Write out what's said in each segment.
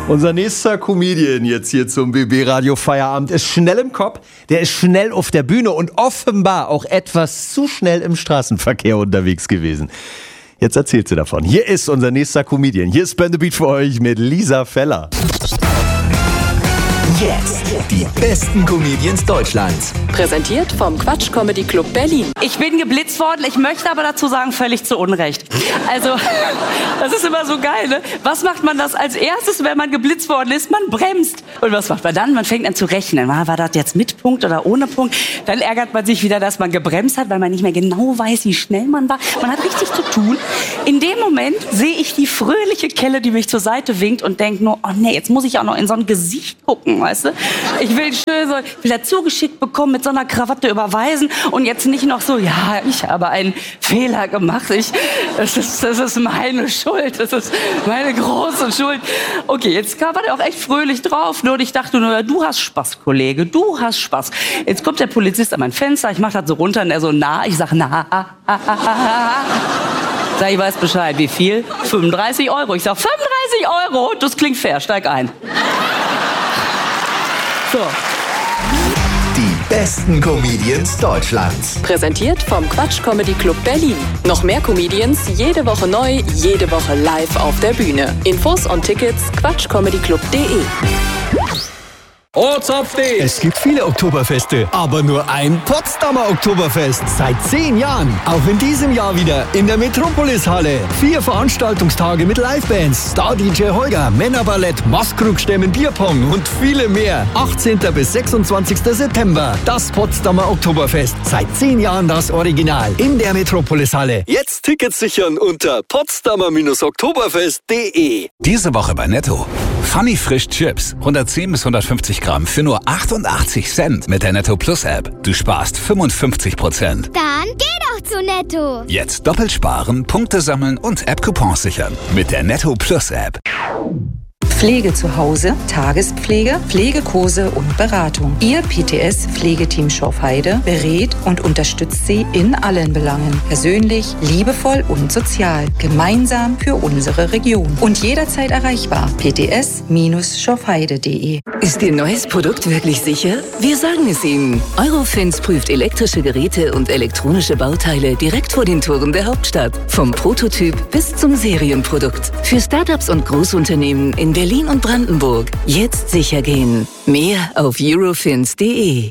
Unser nächster Comedian jetzt hier zum BB Radio Feierabend ist schnell im Kopf, der ist schnell auf der Bühne und offenbar auch etwas zu schnell im Straßenverkehr unterwegs gewesen. Jetzt erzählt sie davon. Hier ist unser nächster Comedian. Hier ist Ben the Beat für euch mit Lisa Feller. Jetzt die besten Comedians Deutschlands. Präsentiert vom Quatsch Comedy Club Berlin. Ich bin geblitzt worden, ich möchte aber dazu sagen, völlig zu Unrecht. Also, das ist immer so geil, ne? Was macht man das als erstes, wenn man geblitzt worden ist? Man bremst. Und was macht man dann? Man fängt an zu rechnen. War das jetzt mit Punkt oder ohne Punkt? Dann ärgert man sich wieder, dass man gebremst hat, weil man nicht mehr genau weiß, wie schnell man war. Man hat richtig zu tun. In dem Moment sehe ich die fröhliche Kelle, die mich zur Seite winkt und denke nur, oh nee, jetzt muss ich auch noch in so ein Gesicht gucken, weißt du? Ich will schön so, wieder zugeschickt bekommen, mit so einer Krawatte überweisen und jetzt nicht noch so, ja, ich habe einen Fehler gemacht, das ist meine Schuld, das ist meine große Schuld. Okay, jetzt war der auch echt fröhlich drauf, nur ich dachte nur, du hast Spaß, Kollege, du hast Spaß. Jetzt kommt der Polizist an mein Fenster, ich mach das so runter und er so, na, ich sag, na, Sag, ich weiß Bescheid, wie viel? 35 Euro. Ich sag, 35 Euro, das klingt fair, steig ein. So. Die besten Comedians Deutschlands. Präsentiert vom Quatsch Comedy Club Berlin. Noch mehr Comedians, jede Woche neu, jede Woche live auf der Bühne. Infos und Tickets quatschcomedyclub.de. Es gibt viele Oktoberfeste, aber nur ein Potsdamer Oktoberfest. Seit 10 Jahren. Auch in diesem Jahr wieder in der Metropolis-Halle. 4 Veranstaltungstage mit Livebands, Star-DJ Holger, Männerballett, Maskrugstämmen, Bierpong und viele mehr. 18. bis 26. September. Das Potsdamer Oktoberfest. Seit 10 Jahren das Original. In der Metropolis-Halle. Jetzt Tickets sichern unter potsdamer-oktoberfest.de. Diese Woche bei Netto. Funny Frisch Chips. 110 bis 150 Gramm für nur 88 Cent mit der Netto Plus App. Du sparst 55%. Dann geh doch zu Netto. Jetzt doppelt sparen, Punkte sammeln und App-Coupons sichern mit der Netto Plus App. Pflege zu Hause, Tagespflege, Pflegekurse und Beratung. Ihr PTS-Pflegeteam Schorfheide berät und unterstützt Sie in allen Belangen. Persönlich, liebevoll und sozial. Gemeinsam für unsere Region. Und jederzeit erreichbar. pts-schorfheide.de. Ist Ihr neues Produkt wirklich sicher? Wir sagen es Ihnen. Eurofins prüft elektrische Geräte und elektronische Bauteile direkt vor den Toren der Hauptstadt. Vom Prototyp bis zum Serienprodukt. Für Startups und Großunternehmen in Berlin und Brandenburg. Jetzt sicher gehen. Mehr auf eurofins.de.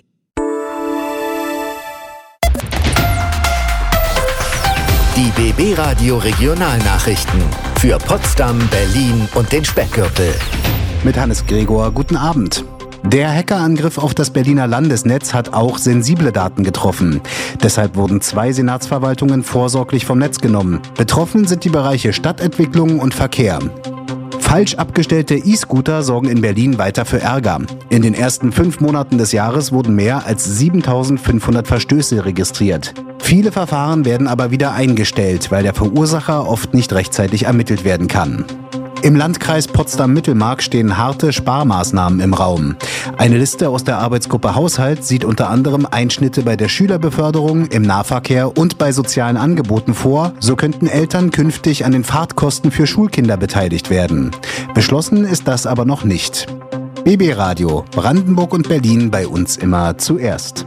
Die BB Radio Regionalnachrichten für Potsdam, Berlin und den Speckgürtel. Mit Hannes Gregor, guten Abend. Der Hackerangriff auf das Berliner Landesnetz hat auch sensible Daten getroffen. Deshalb wurden 2 Senatsverwaltungen vorsorglich vom Netz genommen. Betroffen sind die Bereiche Stadtentwicklung und Verkehr. Falsch abgestellte E-Scooter sorgen in Berlin weiter für Ärger. In den ersten 5 Monaten des Jahres wurden mehr als 7.500 Verstöße registriert. Viele Verfahren werden aber wieder eingestellt, weil der Verursacher oft nicht rechtzeitig ermittelt werden kann. Im Landkreis Potsdam-Mittelmark stehen harte Sparmaßnahmen im Raum. Eine Liste aus der Arbeitsgruppe Haushalt sieht unter anderem Einschnitte bei der Schülerbeförderung, im Nahverkehr und bei sozialen Angeboten vor. So könnten Eltern künftig an den Fahrtkosten für Schulkinder beteiligt werden. Beschlossen ist das aber noch nicht. BB Radio, Brandenburg und Berlin bei uns immer zuerst.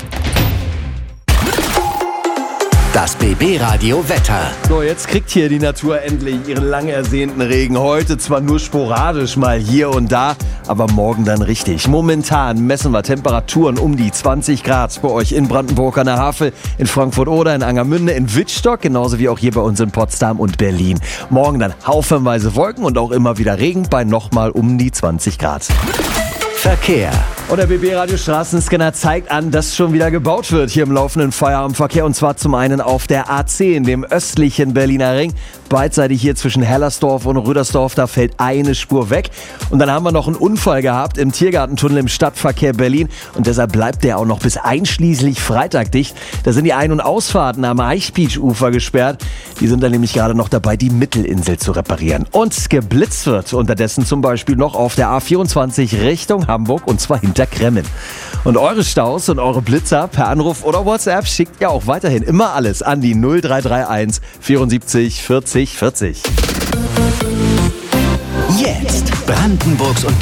Das BB Radio Wetter. So, jetzt kriegt hier die Natur endlich ihren lang ersehnten Regen. Heute zwar nur sporadisch mal hier und da, aber morgen dann richtig. Momentan messen wir Temperaturen um die 20 Grad bei euch in Brandenburg an der Havel, in Frankfurt oder in Angermünde, in Wittstock, genauso wie auch hier bei uns in Potsdam und Berlin. Morgen dann haufenweise Wolken und auch immer wieder Regen bei nochmal um die 20 Grad. Verkehr. Und der BB Radio Straßenscanner zeigt an, dass schon wieder gebaut wird hier im laufenden Feierabendverkehr. Und zwar zum einen auf der A10, dem östlichen Berliner Ring. Beidseitig hier zwischen Hellersdorf und Rüdersdorf, da fällt eine Spur weg. Und dann haben wir noch einen Unfall gehabt im Tiergartentunnel im Stadtverkehr Berlin. Und deshalb bleibt der auch noch bis einschließlich Freitag dicht. Da sind die Ein- und Ausfahrten am Eichbeach-Ufer gesperrt. Die sind dann nämlich gerade noch dabei, die Mittelinsel zu reparieren. Und geblitzt wird unterdessen zum Beispiel noch auf der A24 Richtung Hamburg, und zwar hinter Kremmen. Und eure Staus und eure Blitzer per Anruf oder WhatsApp schickt ja auch weiterhin immer alles an die 0331 74 40 40. Jetzt Jetzt Brandenburgs und